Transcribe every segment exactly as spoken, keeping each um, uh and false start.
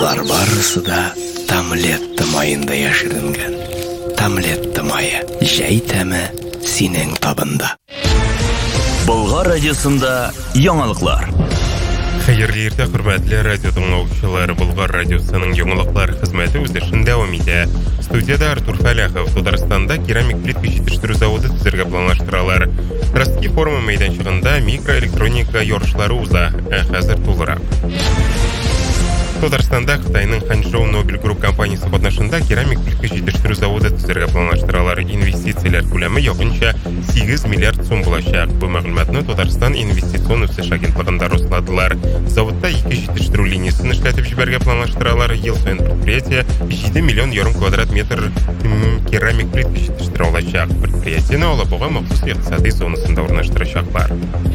Барысы да Тамлетті майында яшірінген. Тамлетті майы жай тәмі синең табында. Болгар радиосында яңалыклар. Хәерле иртә, хөрмәтле радио тыңлаучылар. Болгар радиосының яңалыклар хезмәте үз дәвам итә. Студияда Артур Фәләхов. Татарстанда керамик плитка җитештерү заводы төзергә планлаштыралар. Ростки форумы мәйданчыгында микроэлектроника ярышлары уза. Ә хәзер тулырак. Татарстанда Кытайның Ханчжоу Нобель Групп компаниясе катнашында керамик плитка җитештерү заводы төзергә планлаштыралар. Инвестицияләр күләме якынча сигез миллиард сум булачак. Бу мәгълүматны Татарстан инвестицион үсеш агентлыгында расладылар. Заводта ике җитештерү линиясын эшләтеп җибәргә планлаштыралар. Ел саен предприятие җиде миллион ярым квадрат метр керамик плитка җитештерә алачак. Предприятиене Алабуга махсус икътисади зонасында урнаштырачаклар.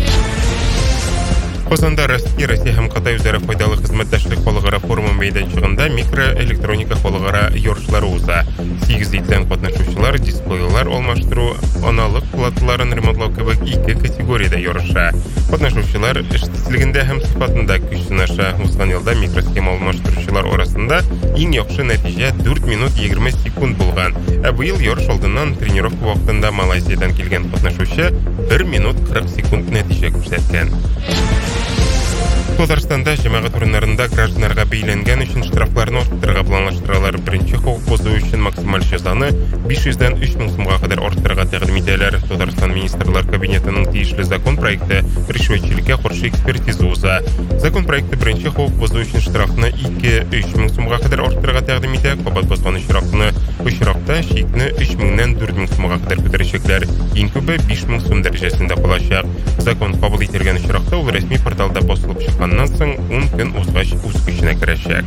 Казанда Ростки Россия һәм Кытай үзара файдалы хезмәттәшлек халыкара форумы мәйданчыгында микроэлектроника халыкара ярышлары уза. Сигез илдән катнашучылар дисплейлар алмаштыру, аналык платаларын ремонтлау кебек ике категориядә ярыша. Катнашучылар эш тизлегендә һәм сыйфатында көч сынаша. Узган елда микросхема алмаштыручылар арасында иң яхшы нәтиҗә дүрт минут егерме секунд булган. Ә быел ярыш алдыннан тренировка вакытында Малайзиядан килгән катнашучы бер минут кырык секунд нәтиҗә күрсәткән. Татарстанда җәмәгать урыннарында гражданнарга бәйләнгән өчен штрафларны арттырырга планлаштыралар. Беренче хокук бозу өчен максималь җәзаны биш йөздән өч мең сумга кадәр арттырырга тәкъдим итәләр. Татарстан министрлар кабинетының тиешле закон проекты ришвәтчелеккә каршы экспертиза уза. Закон проекты беренче хокук бозу өчен штрафны ике-өч мең сумга кадәр арттырырга тәкъдим итә. Кабат бозган очракны очракта чикне өч меңнән дүрт мең сумга кадәр күтәрәчәкләр. Иң күбе биш мең сум дәрәҗәсендә калачак. Закон кабул ителгән очракта ул рәсми порталда басылып чыкканнан соң ун көн узгач үз көченә керәчәк.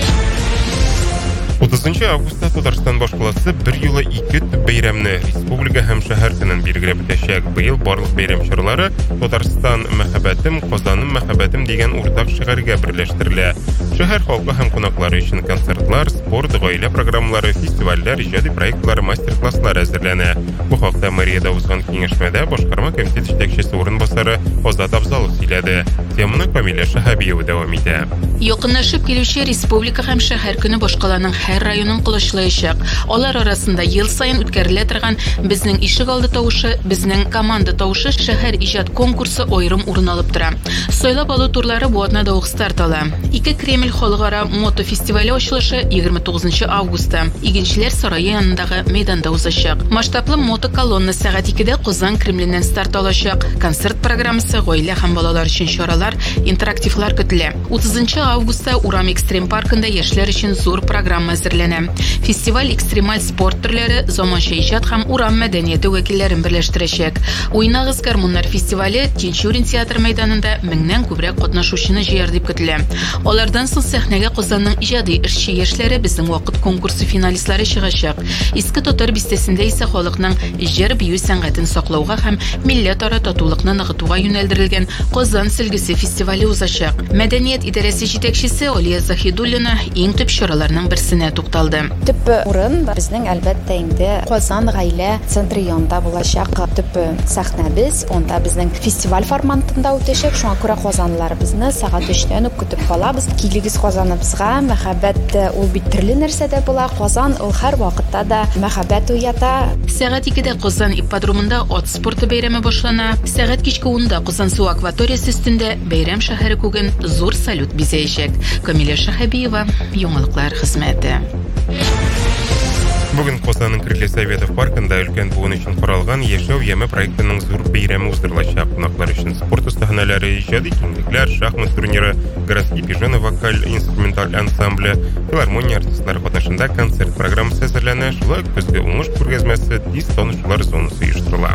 утызынчы августта Татарстан башкаласы бер юлы ике төп бәйрәмне республика һәм шәһәр көнен билгеләп үтәчәк. Быел барлык бәйрәм чаралары Татарстан мәхәббәтем, Казаным мәхәббәтем дигән уртак шигырьгә берләштерелә. Шәһәр халкы һәм кунаклары өчен концертлар, спорт, гаилә программалары, фестивальләр, иҗади проектлар, мастер-класслар әзерләнә. Бу хакта мэриядә узган киңәшмәдә башкарма комитет җитәкчесе урынбасары Азат Абзалов сөйләде. Теманы Камилә Шаһабиева дәвам итә. Якынлашып килүче республика һәм шәһәр көне башкаланың һәр районын кылычлаячак. Алар арасында ел саен үткәрелә торган безнең ишек алды тавышы, безнең команда тавышы шәһәр иҗат конкурсы аерым урын алып тора. Сайлап алу турлары бу атнада ук старт ала. Ике Кремль халыкара мото фестивале ачылышы егерме тугызынчы августта Игенчеләр сарае янындагы мәйданда узачак. Масштаблы мото колонна сәгать икедә Казан Кремленнән старт алачак. Концерт программасы, гаилә һәм балалар өчен чаралар, интерактивлар көтелә. утызынчы августта Урам Экстрем паркында яшьләр өчен зур программа әзерләнә. Фестиваль экстремаль спорт төрләре, заманча иҗат һәм урам мәдәнияте вәкилләрен берләштерәчәк. Уйнагыз гармуннар фестивале Тинчурин театр мәйданында меңнән күбрәк катнашучыны җыяр дип көтелә. Алардан соң сәхнәгә Казанның иҗади эшче яшьләре безнең вакыт конкурсы финалистлары чыгачак. Иске татар бистәсендә исә халыкның җыр бию сәнгатен саклауга һәм милләтара татулыкны ныгытуга юнәлдерелгән Казан сөлгесе фестивале узачак. Мәдәният идарәсе җитәкчесе Алия Захидуллина иң төп чараларның берсенә тукталды. Төп урын безнең әлбәттә инде Казан гаилә центры янында булачак. Төп сәхнәбез, онда безнең фестиваль форматында үтәчәк. Шуңа күрә казанларыбызны сәгать өчтән үк көтеп калабыз. Килегез Казаныбызга, мәхәббәт ул бит төрле нәрсәдә була. Казан ул һәр вакытта да мәхәббәт уята. Сәгать икедә Казан ипподромында ат спорты бәйрәме башлана. Сәгать кичке унда Казан су акваториясе өстендә бәйрәм шәһәре күген зур салют бизәячәк. Камилә Шаһабиева, яңалыклар хезмәте. Бүген Казанның Крылья Советов паркында өлкән буын өчен каралган яшәү яме проектының зур бәйрәме уздырылачак. Кунаклар өчен спорт остаханәләре, иҗади киңлекләр, шахмат турниры, городские пижоны вокаль инструменталь ансамбле, филармония артистлары катнашында концерт программасы әзерләнә. Шулай көзге уңыш күргәзмәсе тиз танышулар зонасы оештырыла.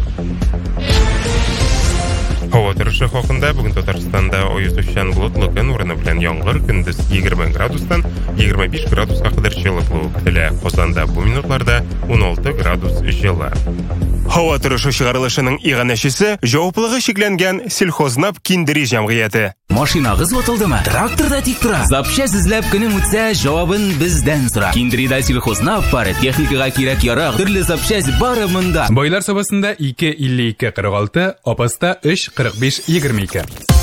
Һава торышы хакында бүген Татарстанда оязучан болытлы көн урыны белән яңгыр, көндез егерме градустан егерме биш градуска кадәр җылылык көтелә. Казанда бу минутларда ун алты градус җылы. Һава торышы чыгарылышының иганәчесе җаваплылыгы чикләнгән Сельхознап киндери җәмгыяте. Машинагыз ватылдымы? Тракторда тик тора. Запчасть эзләп көнең үтсә, җавабын бездән сора. Киндерида Сельхознап пары техникага кирәк ярак, төрле запчасть бары монда. Байлар сабасында ике илле ике кырык алты, апаста өч кырык биш егерме ике.